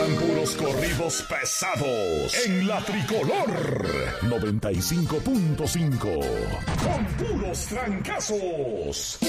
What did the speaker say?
suenan puros corridos pesados en la Tricolor 95.5. Con puros trancazos.